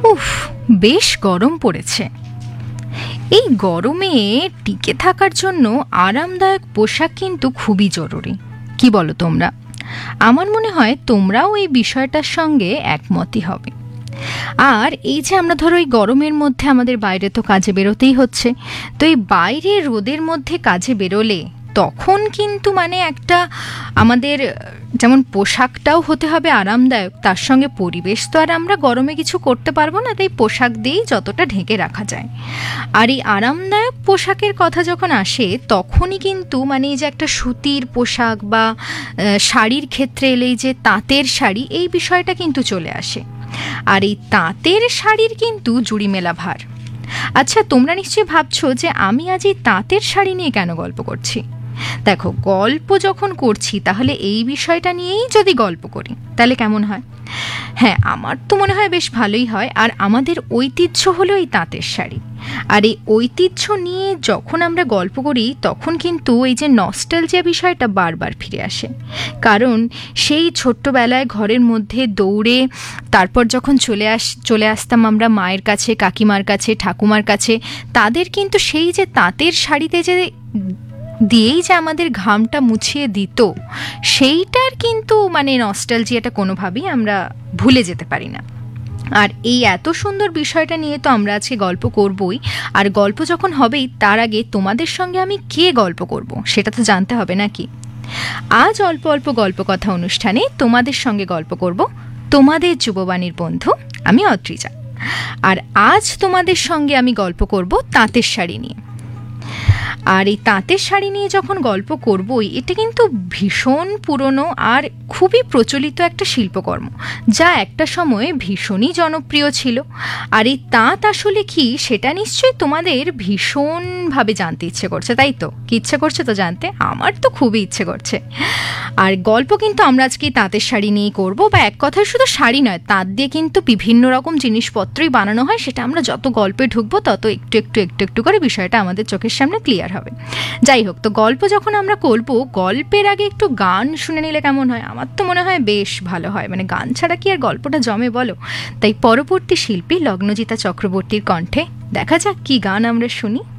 উফ, বেশ গরম পড়েছে। এই গরমে টিকে থাকার জন্য আরামদায়ক পোশাক কিন্তু খুবই জরুরি। কি বলো তোমরা? আমার মনে হয় তোমরাও এই বিষয়টার সঙ্গে একমতই হবে। আর এই যে আমরা ধরো এই গরমের মধ্যে আমাদের বাইরে তো কাজে বেরোতেই হচ্ছে, তো এই বাইরে রোদের মধ্যে কাজে বেরোলে তখন কিন্তু মানে একটা আমাদের যেমন পোশাকটাও হতে হবে আরামদায়ক, তার সঙ্গে পরিবেশ তো আর আমরা গরমে কিছু করতে পারবো না, তাই পোশাক দিয়েই যতটা ঢেকে রাখা যায়। আর এই আরামদায়ক পোশাকের কথা যখন আসে তখনই কিন্তু মানে এই যে একটা সুতির পোশাক বা শাড়ির ক্ষেত্রে এলেই যে তাঁতের শাড়ি, এই বিষয়টা কিন্তু চলে আসে। আর এই তাঁতের শাড়ির কিন্তু জুড়ি মেলা ভার। আচ্ছা, তোমরা নিশ্চয়ই ভাবছো যে আমি আজ এই তাঁতের শাড়ি নিয়ে কেন গল্প করছি। দেখো, গল্প যখন করছি তাহলে এই বিষয়টা নিয়েই যদি গল্প করি তাহলে কেমন হয়? হ্যাঁ, আমার তো মনে হয় বেশ ভালোই হয়। আর আমাদের ঐতিহ্য হলো এই তাঁতের শাড়ি। আর এই ঐতিহ্য নিয়ে যখন আমরা গল্প করি তখন কিন্তু এই যে নস্টালজিয়া বিষয়টা বারবার ফিরে আসে। কারণ সেই ছোট্টবেলায় ঘরের মধ্যে দৌড়ে তারপর যখন চলে আসতাম আমরা মায়ের কাছে, কাকিমার কাছে, ঠাকুমার কাছে, তাদের কিন্তু সেই যে তাঁতের শাড়িতে যে দিয়েই যে আমাদের ঘামটা মুছিয়ে দিত, সেইটার কিন্তু মানে নস্টালজিয়াটা কোনোভাবেই আমরা ভুলে যেতে পারি না। আর এই এত সুন্দর বিষয়টা নিয়ে তো আমরা আজকে গল্প করবই। আর গল্প যখন হবেই, তার আগে তোমাদের সঙ্গে আমি কে গল্প করব সেটা তো জানতে হবে নাকি। আজ অল্প অল্প গল্প কথা অনুষ্ঠানে তোমাদের সঙ্গে গল্প করব তোমাদের যুববাণীর বন্ধু আমি অদ্রিজা। আর আজ তোমাদের সঙ্গে আমি গল্প করব তাঁতের শাড়ি নিয়ে। আর এই তাঁতের শাড়ি নিয়ে যখন গল্প করবই, এটা কিন্তু ভীষণ পুরনো আর খুবই প্রচলিত একটা শিল্পকর্ম, যা একটা সময়ে ভীষণই জনপ্রিয় ছিল। আর এই তাঁত আসলে কি সেটা নিশ্চয়ই তোমাদের ভীষণভাবে জানতে ইচ্ছে করছে, তাই তো? কি ইচ্ছে করছে তো জানতে? আমার তো খুবই ইচ্ছে করছে। আর গল্প কিন্তু আমরা আজকে তাঁতের শাড়ি নিয়েই করবো, বা এক কথায় শুধু শাড়ি নয়, তাঁত দিয়ে কিন্তু বিভিন্ন রকম জিনিসপত্রই বানানো হয়। সেটা আমরা যত গল্পে ঢুকবো তত একটু একটু একটু একটু করে বিষয়টা আমাদের চোখের সামনে ক্লিয়ার হবে। যাই হোক, তো গল্প যখন আমরা করবো, গল্পের আগে একটু গান শুনে নিলে কেমন হয়? আমার তো মনে হয় বেশ ভালো হয়। মানে গান ছাড়া কি আর গল্পটা জমে বলো? তাই পরবর্তী শিল্পী লগ্নজিতা চক্রবর্তীর কণ্ঠে দেখা যাক কি গান আমরা শুনি।